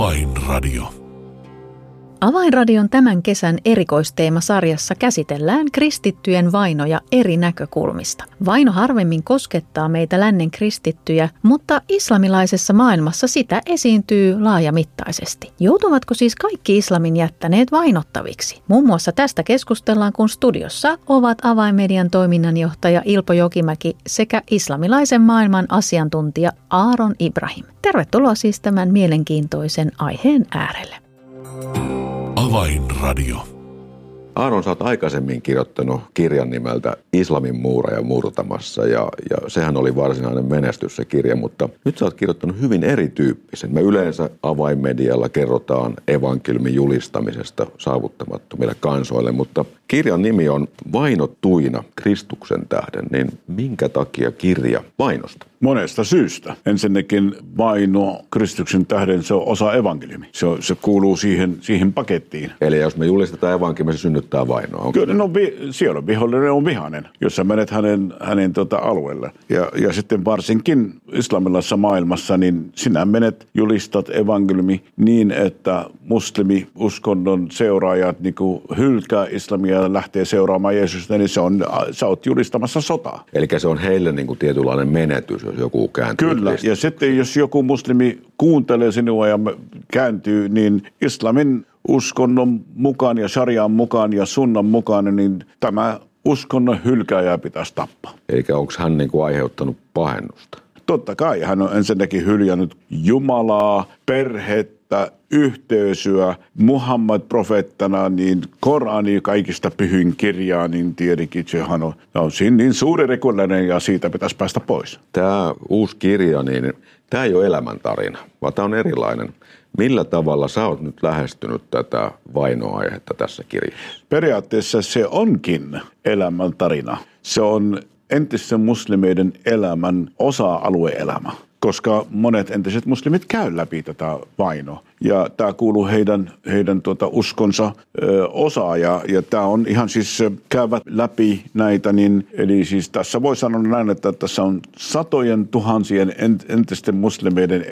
Avainradio. Avainradion tämän kesän erikoisteemasarjassa käsitellään kristittyjen vainoja eri näkökulmista. Vaino harvemmin koskettaa meitä lännen kristittyjä, mutta islamilaisessa maailmassa sitä esiintyy laajamittaisesti. Joutuvatko siis kaikki islamin jättäneet vainottaviksi? Muun muassa tästä keskustellaan, kun studiossa ovat Avainmedian toiminnanjohtaja Ilpo Jokimäki sekä islamilaisen maailman asiantuntija Aaron Ibrahim. Tervetuloa siis tämän mielenkiintoisen aiheen äärelle. Avainradio. Aaron, sä oot aikaisemmin kirjoittanut kirjan nimeltä Islamin muuraja murtamassa ja sehän oli varsinainen menestys se kirja, mutta nyt sä oot kirjoittanut hyvin erityyppisen. Me yleensä Avainmedialla kerrotaan evankeliumin julistamisesta saavuttamattomille kansoille, mutta kirjan nimi on Vainottuina Kristuksen tähden, niin minkä takia kirja vainosta? Monesta syystä. Ensinnäkin vaino Kristuksen tähden, se on osa evankeliumia. Se kuuluu siihen pakettiin. Eli jos me julistetaan evankeliumia, se synnyttää vainoa. Kyllä, siellä vihollinen on vihainen, jos sä menet hänen alueelle. Ja sitten varsinkin islamilaisessa maailmassa, niin sinä julistat evankeliumi niin, että muslimiuskonnon seuraajat niin kuin hylkää islamia ja lähtee seuraamaan Jeesusta, niin sä oot julistamassa sotaa. Eli se on heille niin kuin tietynlainen menetys, jos joku kääntyy. Kyllä, ja sitten jos joku muslimi kuuntelee sinua ja kääntyy, niin islamin uskonnon mukaan ja sharian mukaan ja sunnan mukaan, niin tämä uskonnon hylkääjä pitäisi tappaa. Eli onko hän niin kuin aiheuttanut pahennusta? Totta kai, hän on ensinnäkin hyljännyt Jumalaa, perhettä, yhteisöä, Muhammad profeettana, niin Korani kaikista pyhin kirjaa, niin tietenkin sehän on niin suuri rikollinen ja siitä pitäisi päästä pois. Tämä uusi kirja, niin tämä ei ole elämäntarina, vaan tämä on erilainen. Millä tavalla sä oot nyt lähestynyt tätä vainoaihetta tässä kirjassa? Periaatteessa se onkin elämäntarina. Se on entisten muslimeiden elämän osa-alueelämä, koska monet entiset muslimit käy läpi tätä vainoa. Ja tämä kuuluu heidän uskonsa osaa ja tämä on ihan siis käyvät läpi näitä, niin eli siis tässä voi sanoa näin, että tässä on satojen tuhansien entisten muslimeiden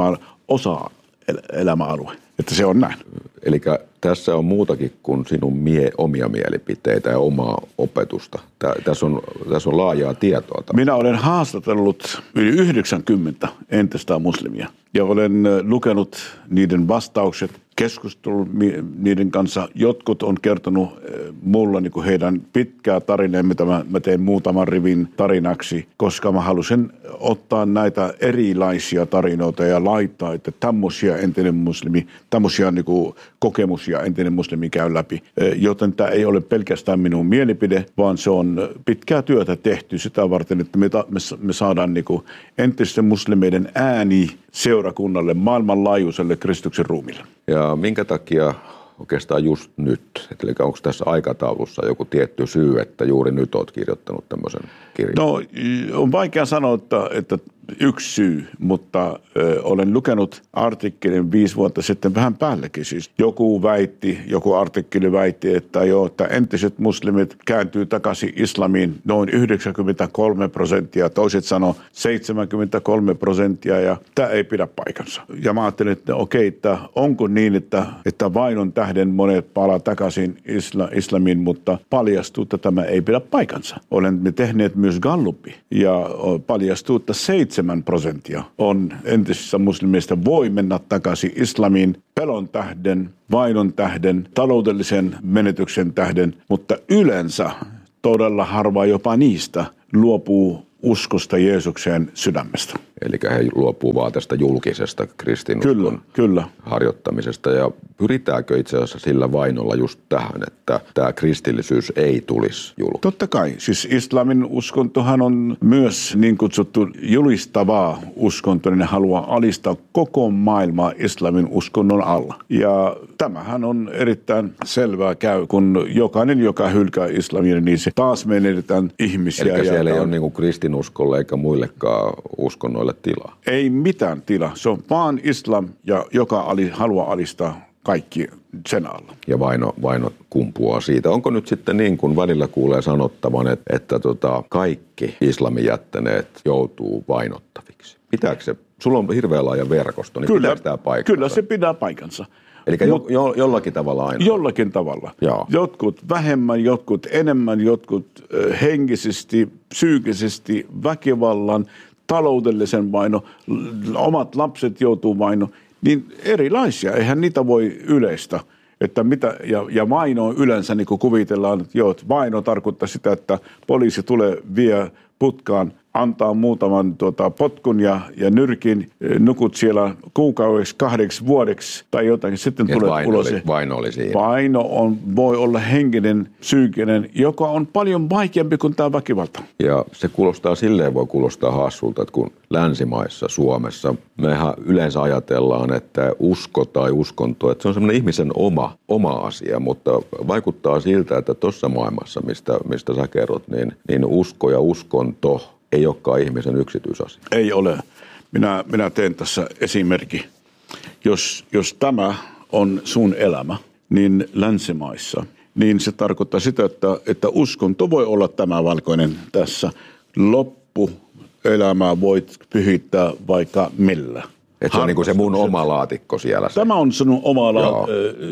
elämäalue, että se on näin. Eli tässä on muutakin kuin sinun omia mielipiteitä ja omaa opetusta. Tässä on laajaa tietoa. Minä olen haastatellut yli 90 entistä muslimia ja olen lukenut niiden vastaukset, keskustellut niiden kanssa. Jotkut on kertonut mulla niin kuin heidän pitkää tarinaa, mitä mä teen muutaman rivin tarinaksi, koska mä halusin ottaa näitä erilaisia tarinoita ja laittaa, että tämmöisiä entinen muslimi, tämmöisiä niin kuin kokemuksia entinen muslimi käy läpi. Joten tämä ei ole pelkästään minun mielipide, vaan se on pitkää työtä tehty sitä varten, että me saadaan niin kuin entisten muslimeiden ääni seurakunnalle, maailmanlaajuiselle Kristuksen ruumille. Ja minkä takia oikeastaan just nyt? Eli onko tässä aikataulussa joku tietty syy, että juuri nyt olet kirjoittanut tämmöisen kirjan? No, on vaikea sanoa, että yksi syy, mutta olen lukenut artikkelin 5 vuotta sitten vähän päällekin. Siis joku artikkeli väitti, että entiset muslimit kääntyy takaisin islamiin noin 93%, toiset sanoo 73% ja tämä ei pidä paikansa. Ja mä ajattelin, että okei, että onko niin, että vainon tähden monet palaa takaisin islamiin, mutta paljastuu, että tämä ei pidä paikansa. Olemme tehneet myös Gallupi ja paljastuu, että 7% on entisissä muslimeista voi mennä takaisin islamiin pelon tähden, vainon tähden, taloudellisen menetyksen tähden, mutta yleensä todella harva jopa niistä luopuu uskosta Jeesukseen sydämestä. Eli he luopuu vaan tästä julkisesta kristinuskon harjoittamisesta. Ja pyritäänkö itse asiassa sillä vainolla just tähän, että tämä kristillisyys ei tulisi julki? Totta kai. Siis islamin uskontohan on myös niin kutsuttu julistavaa uskontoa, niin ne haluaa alistaa koko maailmaa islamin uskonnon alla. Ja tämähän on erittäin selvää käy, kun jokainen, joka hylkää islamia, niin se taas menetetään ihmisiä. Eli siellä ei ole niin kuin kristinuskolle eikä muillekaan uskonnoille tilaa? Ei mitään tilaa. Se on vaan islam, joka haluaa alistaa kaikki sen alla. Ja vaino kumpuaa siitä. Onko nyt sitten niin, kun välillä kuulee sanottavan, että kaikki islamin jättäneet joutuu vainottaviksi? Pitääkö se Sulla on hirveän laaja verkosto, niin pitääkö tämä paikkansa? Kyllä se pitää paikkansa. Eli jollakin tavalla aina? Jollakin tavalla. Joo. Jotkut vähemmän, jotkut enemmän, jotkut henkisesti, psyykkisesti, väkivallan, taloudellisen vaino, omat lapset joutuu vaino, niin erilaisia. Eihän niitä voi yleistä. Että mitä, ja vaino on yleensä, niin kuin kuvitellaan, että vaino tarkoittaa sitä, että poliisi tulee vie putkaan, antaa muutaman potkun ja nyrkin, nukut siellä kuukaudeksi, 2 vuodeksi tai jotakin, sitten tulee ulos. Vaino oli siinä. Vaino voi olla henkinen, psyykkinen, joka on paljon vaikeampi kuin tämä väkivalta. Ja se voi kuulostaa hassulta, että kun länsimaissa, Suomessa, mehän yleensä ajatellaan, että usko tai uskonto, että se on semmoinen ihmisen oma asia, mutta vaikuttaa siltä, että tuossa maailmassa, mistä sä kerrot, niin usko ja uskonto ei olekaan ihmisen yksityisasia. Ei ole. Minä teen tässä esimerkki. Jos tämä on sun elämä, niin länsimaissa, niin se tarkoittaa sitä, että uskonto voi olla tämä valkoinen tässä. Loppuelämää voit pyhittää vaikka millä. Että se on niin kuin se mun oma laatikko siellä. Tämä on sinun oma laatikko.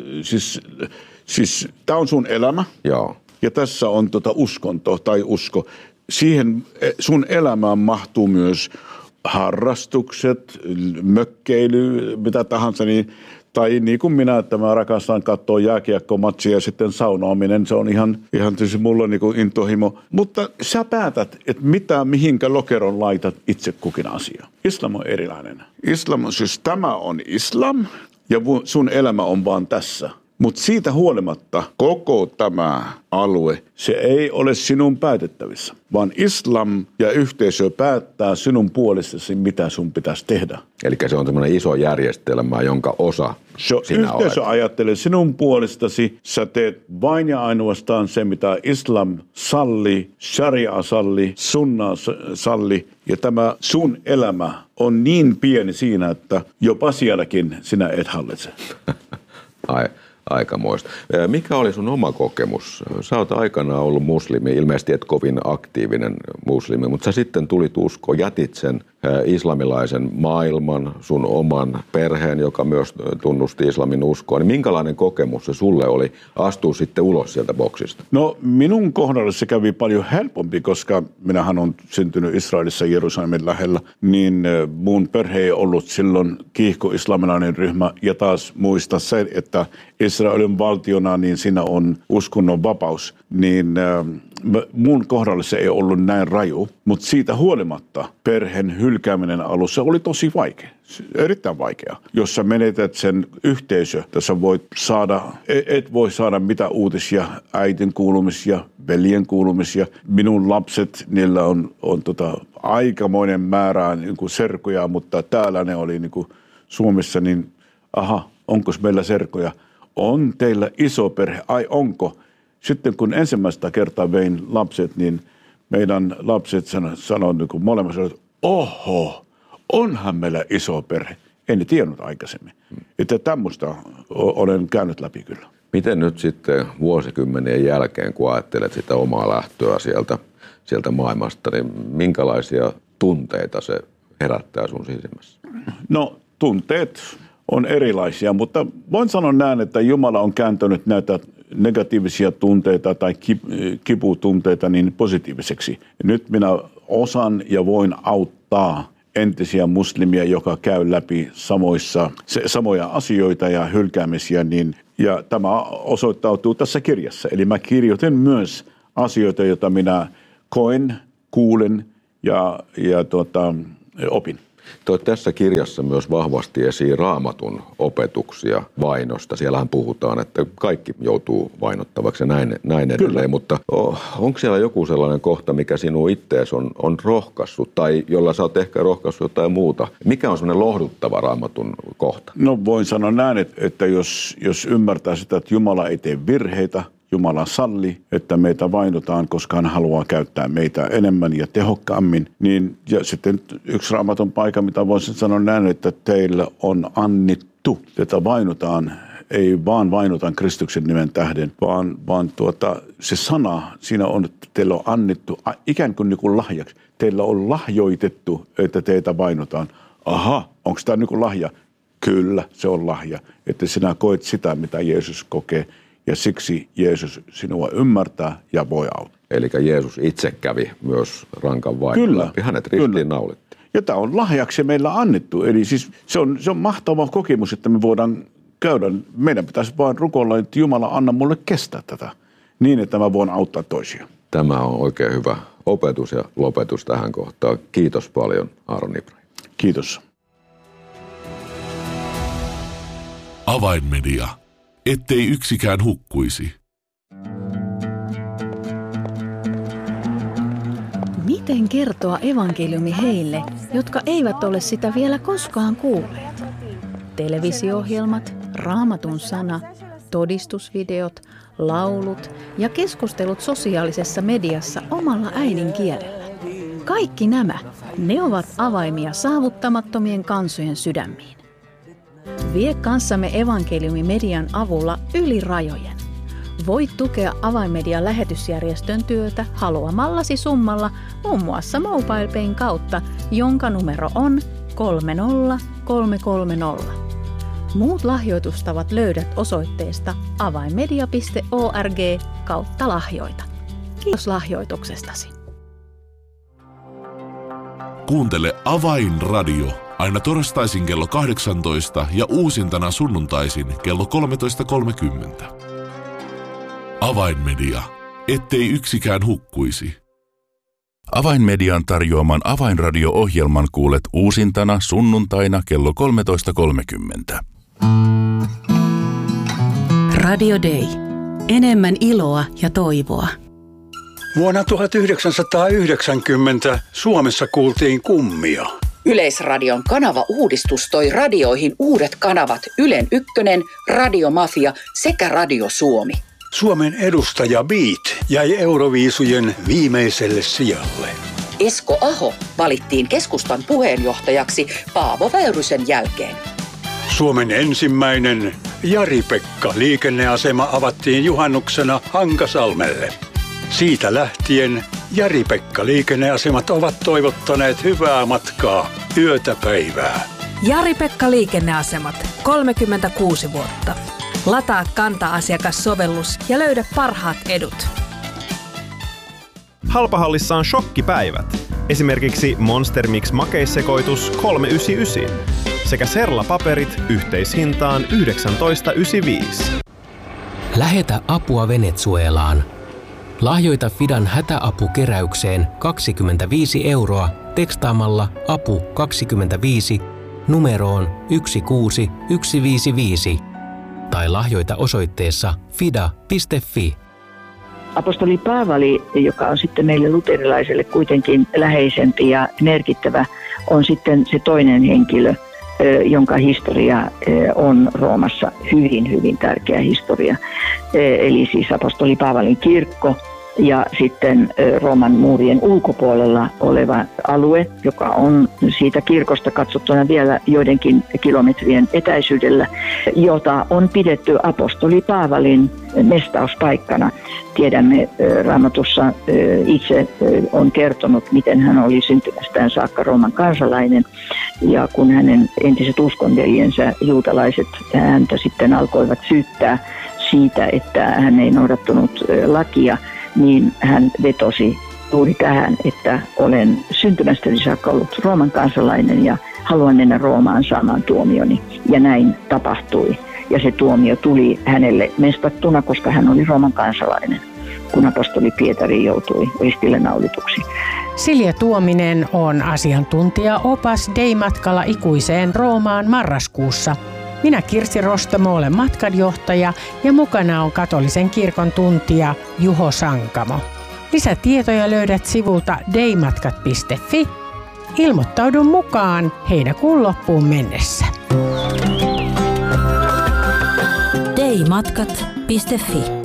Siis tämä on sun elämä. Joo. Ja tässä on uskonto tai usko. Siihen sun elämään mahtuu myös harrastukset, mökkeily, mitä tahansa, tai niin kuin minä, että mä rakastan katsoa jääkiekkomatsia ja sitten saunoaminen, se on ihan tietysti mulla niin kuin intohimo. Mutta sä päätät, että mihinkä lokeron laitat itse kukin asia. Islam on erilainen. Siis tämä on islam ja sun elämä on vaan tässä. Mutta siitä huolimatta koko tämä alue, se ei ole sinun päätettävissä, vaan islam ja yhteisö päättää sinun puolestasi, mitä sun pitäisi tehdä. Eli se on semmoinen iso järjestelmä, jonka osa sinä yhteisö olet. ajattelee sinun puolestasi, sä teet vain ja ainoastaan se, mitä islam salli, sharia salli, sunna salli. Ja tämä sun elämä on niin pieni siinä, että jopa sielläkin sinä et hallitse. Aikamoista. Mikä oli sun oma kokemus? Sä oot aikanaan ollut muslimi, ilmeisesti et kovin aktiivinen muslimi, mutta sä sitten tulit uskoon, jätit sen islamilaisen maailman, sun oman perheen, joka myös tunnusti islamin uskoa. Niin minkälainen kokemus se sulle oli astua sitten ulos sieltä boksista? No minun kohdalla se kävi paljon helpompi, koska minähän on syntynyt Israelissa Jerusalemin lähellä, niin mun perhe ei ollut silloin kiihko-islamilainen ryhmä ja taas muista se, että Israelin valtiona, niin siinä on uskonnon vapaus, niin mun kohdalla se ei ollut näin raju, mutta siitä huolimatta perheen hylkääminen alussa oli tosi vaikea, erittäin vaikea. Jos sä menetät sen yhteisö, tässä voit saada, et voi saada mitään uutisia, äitin kuulumisia, veljen kuulumisia. Minun lapset, niillä on aikamoinen määrä niin kuin serkuja, mutta täällä ne oli niin kuin Suomessa, niin onko meillä serkuja? On teillä iso perhe? Ai onko? Sitten kun ensimmäistä kertaa vein lapset, niin meidän lapset sanoi niin kuin molemmat, että oho, onhan meillä iso perhe. En tiennyt aikaisemmin. Että tämmöistä olen käynyt läpi kyllä. Miten nyt sitten vuosikymmenien jälkeen, kun ajattelet sitä omaa lähtöä sieltä maailmasta, niin minkälaisia tunteita se herättää sun sisimmässä? No tunteet on erilaisia, mutta voin sanoa näin, että Jumala on kääntänyt näitä negatiivisia tunteita tai kiputunteita niin positiiviseksi. Nyt minä osaan ja voin auttaa entisiä muslimia, joka käy läpi samoja asioita ja hylkäämisiä, ja tämä osoittautuu tässä kirjassa. Eli mä kirjoitin myös asioita, joita minä koen, kuulen ja opin. Toit tässä kirjassa myös vahvasti esiin Raamatun opetuksia vainosta. Siellähän puhutaan, että kaikki joutuu vainottavaksi ja näin edelleen, mutta onko siellä joku sellainen kohta, mikä sinun ittees on rohkaissut tai jolla sä oot ehkä rohkaissut jotain muuta? Mikä on sellainen lohduttava Raamatun kohta? No voin sanoa näin, että jos ymmärtää sitä, että Jumala ei tee virheitä, Jumala salli, että meitä vainotaan, koska hän haluaa käyttää meitä enemmän ja tehokkaammin. Ja sitten yksi Raamatun paikka, mitä voisin sanoa näin, että teillä on annettu, että vainotaan, ei vaan vainotaan Kristuksen nimen tähden, vaan se sana siinä on, että teillä on annettu ikään kuin lahjaksi. Teillä on lahjoitettu, että teitä vainotaan. aha, onko tämä niin lahja? Kyllä, se on lahja, että sinä koet sitä, mitä Jeesus kokee, ja siksi Jeesus sinua ymmärtää ja voi auttaa. Eli Jeesus itse kävi myös rankan vainon läpi. Hänet ristiin naulittiin. Ja tämä on lahjaksi meillä annettu. Eli siis se on mahtava kokemus, että me voidaan käydä. Meidän pitäisi vaan rukoilla, että Jumala anna mulle kestää tätä niin, että mä voin auttaa toisia. Tämä on oikein hyvä opetus ja lopetus tähän kohtaan. Kiitos paljon, Aaron Ibrahim. Kiitos. Avainmedia. Ettei yksikään hukkuisi. Miten kertoa evankeliumi heille, jotka eivät ole sitä vielä koskaan kuulleet? Televisio-ohjelmat, Raamatun sana, todistusvideot, laulut ja keskustelut sosiaalisessa mediassa omalla äidinkielellä. Kaikki nämä, ne ovat avaimia saavuttamattomien kansojen sydämiin. Vie kanssamme evankeliumimedian avulla yli rajojen. Voit tukea Avainmedian lähetysjärjestön työtä haluamallasi summalla muun muassa MobilePayn kautta, jonka numero on 30330. Muut lahjoitustavat löydät osoitteesta avainmedia.org/lahjoita. Kiitos lahjoituksestasi. Kuuntele Avainradio aina torstaisin kello 18 ja uusintana sunnuntaisin kello 13.30. Avainmedia. Ettei yksikään hukkuisi. Avainmedian tarjoaman Avainradio-ohjelman kuulet uusintana sunnuntaina kello 13.30. Radio Day. Enemmän iloa ja toivoa. Vuonna 1990 Suomessa kuultiin kummia. Yleisradion kanava-uudistus toi radioihin uudet kanavat Ylen Ykkönen, Radiomafia sekä Radio Suomi. Suomen edustaja Beat jäi Euroviisujen viimeiselle sijalle. Esko Aho valittiin keskustan puheenjohtajaksi Paavo Väyrysen jälkeen. Suomen ensimmäinen Jari-Pekka liikenneasema avattiin juhannuksena Hankasalmelle. Siitä lähtien Jari-Pekka liikenneasemat ovat toivottaneet hyvää matkaa yötä päivää. Jari-Pekka liikenneasemat, 36 vuotta. Lataa Kanta-asiakassovellus ja löydä parhaat edut. Halpahallissa on shokkipäivät. Esimerkiksi Monster Mix makeissekoitus 3,99 sekä Serla-paperit yhteishintaan 19,95. Lähetä apua Venezuelaan. Lahjoita Fidan hätäapukeräykseen 25 € tekstaamalla apu 25 numeroon 16155 tai lahjoita osoitteessa fida.fi. Apostoli Paavali, joka on sitten meille luterilaiselle kuitenkin läheisempi ja merkittävä, on sitten se toinen henkilö, jonka historia on Roomassa hyvin, hyvin tärkeä historia. Eli siis apostoli Paavalin kirkko ja sitten Rooman muurien ulkopuolella oleva alue, joka on siitä kirkosta katsottuna vielä joidenkin kilometrien etäisyydellä, jota on pidetty apostoli Paavalin mestauspaikkana. Tiedämme Raamatussa itse on kertonut, miten hän oli syntymästään saakka Rooman kansalainen. Ja kun hänen entiset uskonveljensä juutalaiset häntä sitten alkoivat syyttää siitä, että hän ei noudattanut lakia, niin hän vetosi juuri tähän, että olen syntymästäni saakka ollut Rooman kansalainen ja haluan mennä Roomaan saamaan tuomioni. Ja näin tapahtui. Ja se tuomio tuli hänelle mestattuna, koska hän oli Rooman kansalainen, kun apostoli Pietari joutui ristille naulituksi. Silja Tuominen on asiantuntija-opas Day-matkalla ikuiseen Roomaan marraskuussa. Minä Kirsi Rostamo olen matkanjohtaja ja mukana on katolisen kirkon tuntija Juho Sankamo. Lisätietoja löydät sivulta daymatkat.fi. Ilmoittaudun mukaan heinäkuun loppuun mennessä. daymatkat.fi